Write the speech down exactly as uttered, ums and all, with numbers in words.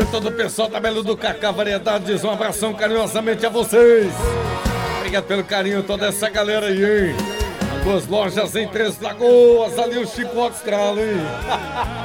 todo o pessoal da Belo do Cacá Variedades, um abração carinhosamente a vocês. Obrigado pelo carinho, toda essa galera aí, hein? Duas lojas em Três Lagoas, ali o Chico Austral, hein?